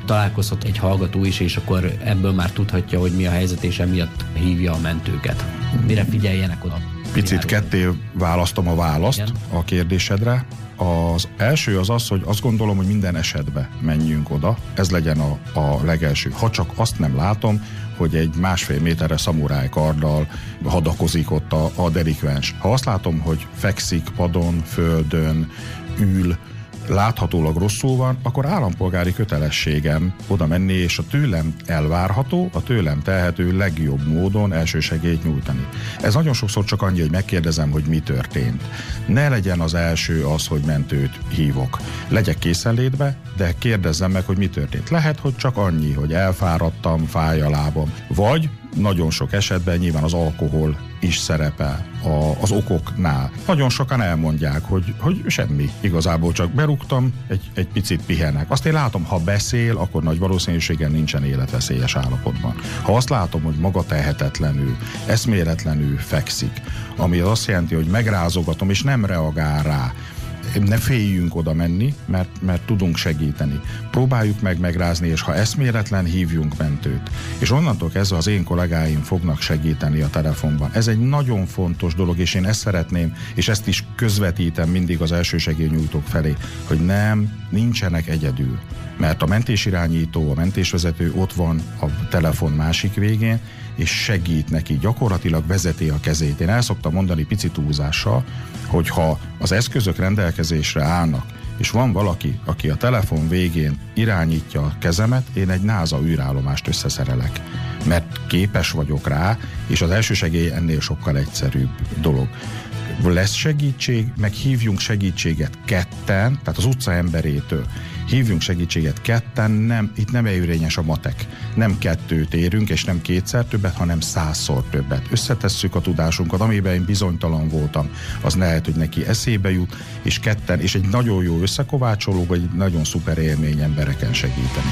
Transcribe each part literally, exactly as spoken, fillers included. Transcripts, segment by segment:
találkozhat egy hallgató is, és akkor ebből már tudhatja, hogy mi a helyzet, és emiatt hívja a mentőket. Mire figyeljenek oda? Picit ketté választom a választ Igen. a kérdésedre. Az első az az, hogy azt gondolom, hogy minden esetben menjünk oda. Ez legyen a, a legelső. Ha csak azt nem látom, hogy egy másfél méterre szamuráj karddal hadakozik ott a, a delikvens. Ha azt látom, hogy fekszik padon, földön, ül, láthatólag rosszul van, akkor állampolgári kötelességem oda menni, és a tőlem elvárható, a tőlem telhető legjobb módon elsősegélyt nyújtani. Ez nagyon sokszor csak annyi, hogy megkérdezem, hogy mi történt. Ne legyen az első az, hogy mentőt hívok. Legyek készenlétbe, de kérdezzem meg, hogy mi történt. Lehet, hogy csak annyi, hogy elfáradtam, fáj a lábam, vagy nagyon sok esetben nyilván az alkohol is szerepel a, az okoknál. Nagyon sokan elmondják, hogy, hogy semmi, igazából csak berúgtam, egy, egy picit pihenek. Azt én látom, ha beszél, akkor nagy valószínűséggel nincsen életveszélyes állapotban. Ha azt látom, hogy maga tehetetlenül, eszméletlenül fekszik, ami azt jelenti, hogy megrázogatom, és nem reagál rá, ne féljünk oda menni, mert, mert tudunk segíteni. Próbáljuk meg megrázni, és ha eszméletlen, hívjunk mentőt. És onnantól kezdve az én kollégáim fognak segíteni a telefonban. Ez egy nagyon fontos dolog, és én ezt szeretném, és ezt is közvetítem mindig az elsősegélynyújtók felé, hogy nem, nincsenek egyedül. Mert a mentésirányító, a mentésvezető ott van a telefon másik végén, és segít neki, gyakorlatilag vezeti a kezét. Én el szoktam mondani pici túlzással, hogy ha az eszközök rendelkezésre állnak, és van valaki, aki a telefon végén irányítja a kezemet, én egy NASA űrállomást összeszerelek. Mert képes vagyok rá, és az elsősegély ennél sokkal egyszerűbb dolog. Lesz segítség, meg hívjunk segítséget ketten, tehát az utca emberétől. Hívjunk segítséget ketten, nem, itt nem érvényes a matek. Nem kettőt érünk, és nem kétszer többet, hanem százszor többet. Összetesszük a tudásunkat, amiben én bizonytalan voltam. Az lehet, hogy neki eszébe jut, és ketten, és egy nagyon jó összekovácsoló, vagy egy nagyon szuper élmény embereken segíteni.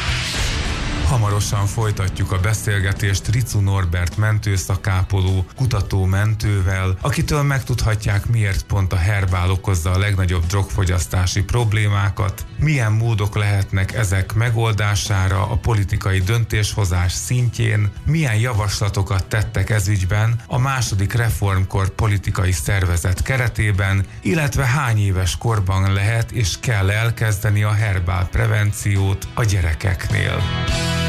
Hamarosan folytatjuk a beszélgetést Riczú Norbert mentőszakápoló, kutató mentővel, akitől megtudhatják, miért pont a herbál okozza a legnagyobb drogfogyasztási problémákat, milyen módok lehetnek ezek megoldására a politikai döntéshozás szintjén, milyen javaslatokat tettek ezügyben a második reformkor politikai szervezet keretében, illetve hány éves korban lehet és kell elkezdeni a herbál prevenciót a gyerekeknél.